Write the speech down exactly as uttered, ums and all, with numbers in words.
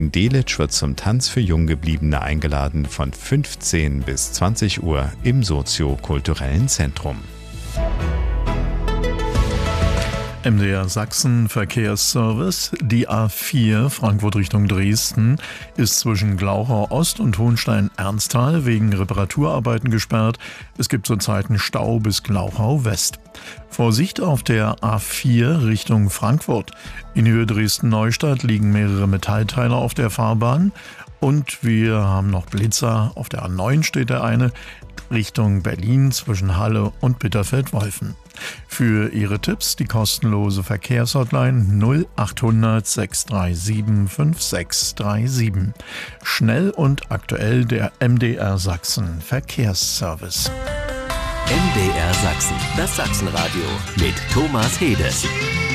In Delitzsch wird zum Tanz für Junggebliebene eingeladen von fünfzehn bis zwanzig Uhr im soziokulturellen Zentrum. M D R Sachsen Verkehrsservice. Die A vier Frankfurt Richtung Dresden ist zwischen Glauchau Ost und Hohenstein-Ernsthal wegen Reparaturarbeiten gesperrt. Es gibt zurzeit einen Stau bis Glauchau West. Vorsicht auf der A vier Richtung Frankfurt. In Höhe Dresden-Neustadt liegen mehrere Metallteile auf der Fahrbahn. Und wir haben noch Blitzer. Auf der A neun steht der eine Richtung Berlin zwischen Halle und Bitterfeld-Wolfen. Für Ihre Tipps die kostenlose Verkehrshotline null achthundert sechs drei sieben fünf sechs drei sieben. Schnell und aktuell der M D R Sachsen Verkehrsservice. M D R Sachsen, das Sachsenradio mit Thomas Hede.